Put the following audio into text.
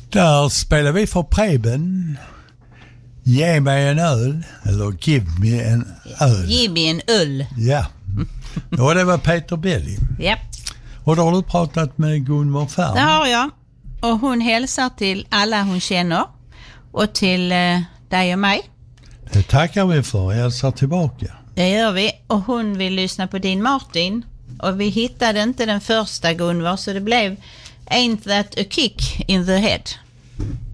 Där spelar vi för Preben. Ge mig en öl. Eller give me en öl. Ge mig en öl. Ja. Och det var Peter Belli. Ja. Och då har du pratat med Gunvor Färm. Det har jag. Och hon hälsar till alla hon känner. Och till dig och mig. Det tackar vi för. Jag hälsar tillbaka. Det gör vi. Och hon vill lyssna på din Martin. Och vi hittade inte den första Gunvor. Så det blev Ain't That a Kick in the Head.